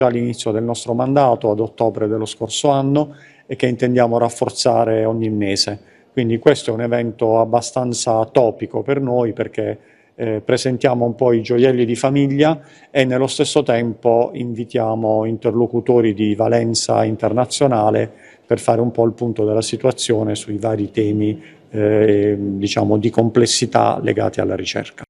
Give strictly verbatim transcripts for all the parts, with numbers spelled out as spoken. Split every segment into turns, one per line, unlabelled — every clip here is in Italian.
all'inizio del nostro mandato, ad ottobre dello scorso anno, e che intendiamo rafforzare ogni mese. Quindi questo è un evento abbastanza topico per noi, perché eh, presentiamo un po' i gioielli di famiglia e nello stesso tempo invitiamo interlocutori di valenza internazionale per fare un po' il punto della situazione sui vari temi eh, diciamo, di complessità legati alla ricerca.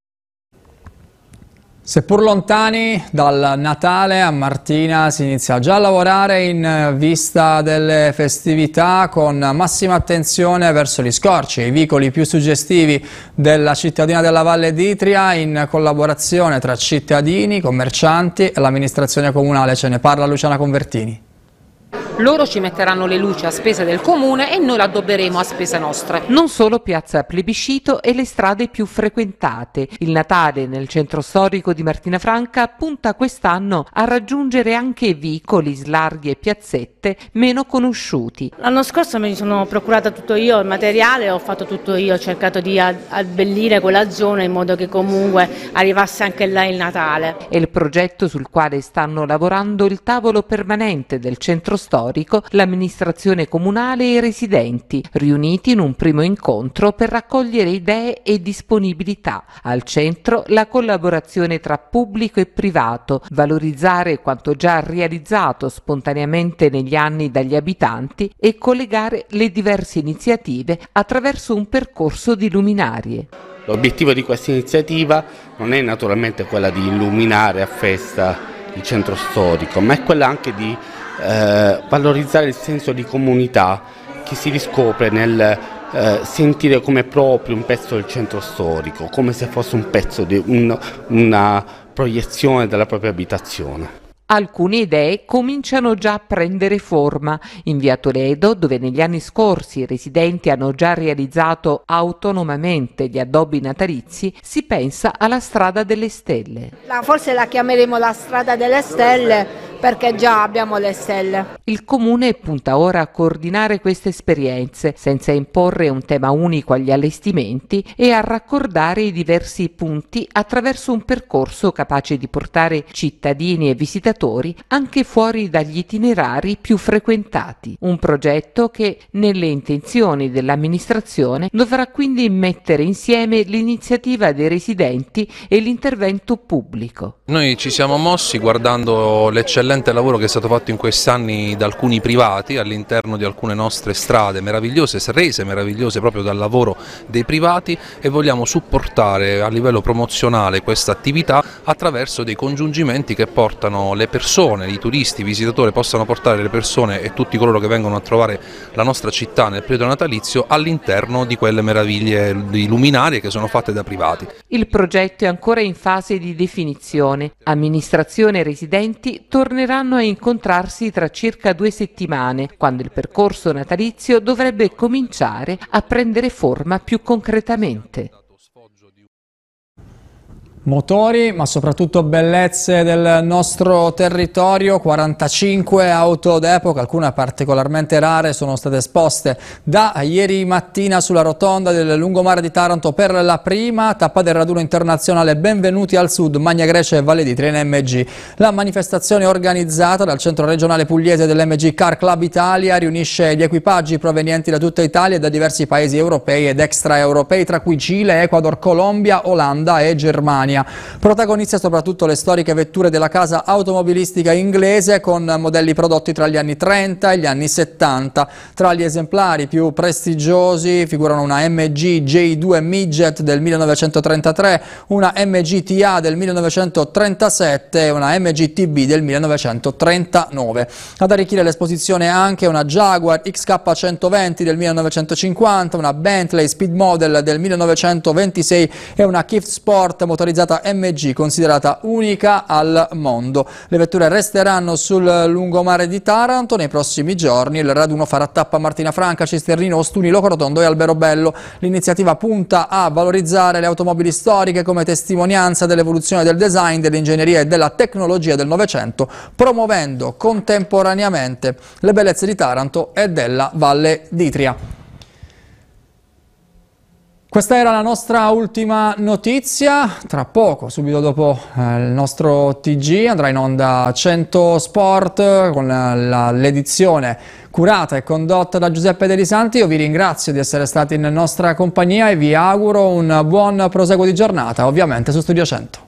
Seppur lontani dal Natale, a Martina si inizia già a lavorare in vista delle festività con massima attenzione verso gli scorci, i vicoli più suggestivi della cittadina della Valle d'Itria, in collaborazione tra cittadini, commercianti e l'amministrazione comunale. Ce ne parla Luciana Convertini.
Loro ci metteranno le luci a spese del comune e noi la addobberemo a spese nostre.
Non solo Piazza Plebiscito e le strade più frequentate. Il Natale nel centro storico di Martina Franca punta quest'anno a raggiungere anche vicoli, slarghi e piazzette meno conosciuti.
L'anno scorso mi sono procurata tutto io il materiale, ho fatto tutto io, ho cercato di abbellire quella zona in modo che comunque arrivasse anche là il Natale.
È il progetto sul quale stanno lavorando il tavolo permanente del centro storico, l'amministrazione comunale e i residenti, riuniti in un primo incontro per raccogliere idee e disponibilità. Al centro la collaborazione tra pubblico e privato, valorizzare quanto già realizzato spontaneamente negli anni dagli abitanti e collegare le diverse iniziative attraverso un percorso di luminarie.
L'obiettivo di questa iniziativa non è naturalmente quella di illuminare a festa il centro storico, ma è quella anche di Eh, valorizzare il senso di comunità che si riscopre nel eh, sentire come proprio un pezzo del centro storico, come se fosse un pezzo di un, una proiezione della propria abitazione.
Alcune idee cominciano già a prendere forma. In via Toledo, dove negli anni scorsi i residenti hanno già realizzato autonomamente gli addobbi natalizi, si pensa alla strada delle stelle.
Forse la chiameremo la strada delle stelle perché già abbiamo le stelle.
Il comune punta ora a coordinare queste esperienze senza imporre un tema unico agli allestimenti e a raccordare i diversi punti attraverso un percorso capace di portare cittadini e visitatori anche fuori dagli itinerari più frequentati. Un progetto che, nelle intenzioni dell'amministrazione, dovrà quindi mettere insieme l'iniziativa dei residenti e l'intervento pubblico.
Noi ci siamo mossi guardando l'eccellente lavoro che è stato fatto in questi anni da alcuni privati all'interno di alcune nostre strade meravigliose, rese meravigliose proprio dal lavoro dei privati, e vogliamo supportare a livello promozionale questa attività attraverso dei congiungimenti che portano le persone, i turisti, i visitatori possano portare le persone e tutti coloro che vengono a trovare la nostra città nel periodo natalizio all'interno di quelle meraviglie di luminarie che sono fatte da privati.
Il progetto è ancora in fase di definizione. Amministrazione e residenti torneranno a incontrarsi tra circa due settimane, quando il percorso natalizio dovrebbe cominciare a prendere forma più concretamente.
Motori, ma soprattutto bellezze del nostro territorio. Quarantacinque auto d'epoca, alcune particolarmente rare, sono state esposte da ieri mattina sulla rotonda del lungomare di Taranto per la prima tappa del raduno internazionale Benvenuti al Sud, Magna Grecia e Valle d'Itria in M G. La manifestazione organizzata dal centro regionale pugliese dell'M G Car Club Italia riunisce gli equipaggi provenienti da tutta Italia e da diversi paesi europei ed extraeuropei, tra cui Cile, Ecuador, Colombia, Olanda e Germania. Protagoniste soprattutto le storiche vetture della casa automobilistica inglese, con modelli prodotti tra gli anni trenta e gli anni settanta. Tra gli esemplari più prestigiosi figurano una M G J due Midget del millenovecentotrentatré, una M G T A del millenovecentotrentasette e una M G T B del millenovecentotrentanove. Ad arricchire l'esposizione anche una Jaguar X K centoventi del millenovecentocinquanta, una Bentley Speed Model del millenovecentoventisei e una Kift Sport motorizzata M G considerata unica al mondo. Le vetture resteranno sul lungomare di Taranto. Nei prossimi giorni il raduno farà tappa a Martina Franca, Cisternino, Ostuni, Locorotondo e Alberobello. L'iniziativa punta a valorizzare le automobili storiche come testimonianza dell'evoluzione del design, dell'ingegneria e della tecnologia del Novecento, promuovendo contemporaneamente le bellezze di Taranto e della Valle d'Itria. Questa era la nostra ultima notizia. Tra poco, subito dopo eh, il nostro T G, andrà in onda cento Sport con l'edizione curata e condotta da Giuseppe De Lisanti. Io vi ringrazio di essere stati in nostra compagnia e vi auguro un buon proseguo di giornata, ovviamente su Studio cento.